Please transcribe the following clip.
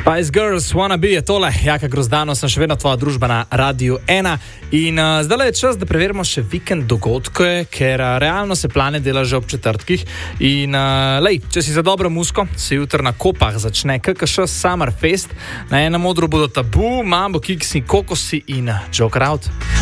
Spice Girls, Wanna Be je tole. Jaka Grozdano, sem še vedno tvoja družba na Radiu 1. In zdaj je čas, da preverimo še vikend dogodke, ker realno se plane dela že ob četrtkih. In če si za dobro muziko, se jutri na Kopah začne KKŠ Summer Fest. Na enem odru bodo Tabu, Mambo Kiksi, Kokosi in Joker Out.